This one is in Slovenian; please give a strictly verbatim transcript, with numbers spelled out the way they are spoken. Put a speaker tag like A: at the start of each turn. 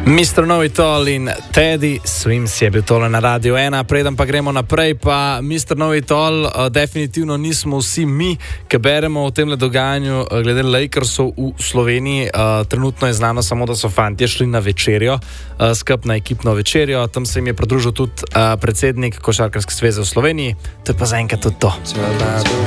A: mister Novitol in Teddy Swims je bil tole na Radio ena. Preden pa gremo naprej, pa mister Novitol, uh, definitivno nismo vsi mi, ki beremo o tem dogajanju uh, glede Lakersov v Sloveniji. Uh, trenutno je znano samo, da so fantje šli na večerjo, uh, skup na ekipno večerjo. Tam se jim je pridružil tudi uh, predsednik Košarkarske zveze v Sloveniji. To je pa zaenkrat tudi to.